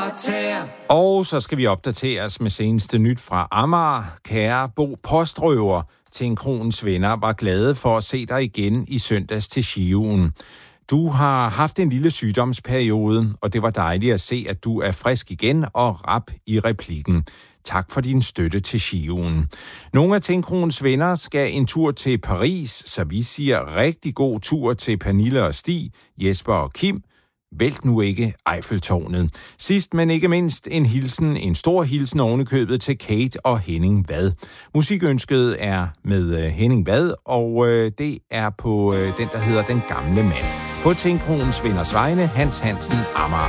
kvarter. Og så skal vi opdateres med seneste nyt fra Amager. Kære Bo Postrøver, Tinkronens venner var glade for at se dig igen i søndags til Skiugen. Du har haft en lille sygdomsperiode, og det var dejligt at se, at du er frisk igen og rap i replikken. Tak for din støtte til Skiugen. Nogle af Tinkronens venner skal en tur til Paris, så vi siger rigtig god tur til Pernille og Stig, Jesper og Kim. Vælt nu ikke Eiffeltårnet. Sidst, men ikke mindst, en stor hilsen ovenikøbet til Kate og Henning Vad. Musikønsket er med Henning Vad, og det er på den, der hedder Den Gamle Mand. På Tinkronens venners vegne, Hans Hansen, Amager.